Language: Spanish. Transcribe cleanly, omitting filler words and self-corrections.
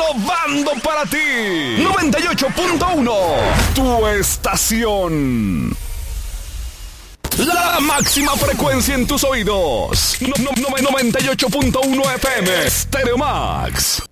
innovando para ti. 98.1, tu estación. La máxima frecuencia en tus oídos. 98.1 FM. Stereo Max.